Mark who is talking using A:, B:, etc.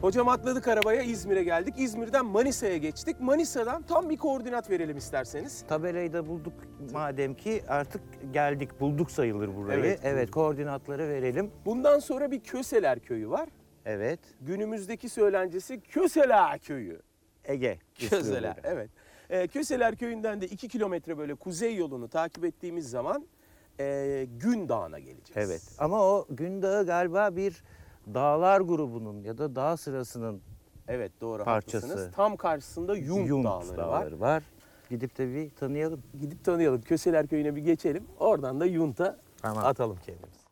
A: Hocam atladık arabaya, İzmir'e geldik. İzmir'den Manisa'ya geçtik. Manisa'dan tam bir koordinat verelim isterseniz.
B: Tabelayı da bulduk madem ki artık geldik, bulduk sayılır burayı. Evet, koordinatları verelim.
A: Bundan sonra bir Köseler Köyü var.
B: Evet,
A: Günümüzdeki söylencesi Köseler Köyü.
B: Ege.
A: Köseler,
B: üslubu.
A: evet. Köseler Köyü'nden de 2 kilometre böyle kuzey yolunu takip ettiğimiz zaman Gün Dağı'na geleceğiz.
B: Evet, ama o Gün Dağı galiba bir dağlar grubunun ya da dağ sırasının
A: Evet, doğru,
B: parçası.
A: haklısınız. Tam karşısında Yunt Dağları var.
B: Gidip de bir tanıyalım.
A: Gidip tanıyalım. Köseler Köyü'ne bir geçelim. Oradan da Yunt'a
B: Tamam.
A: atalım kendimizi.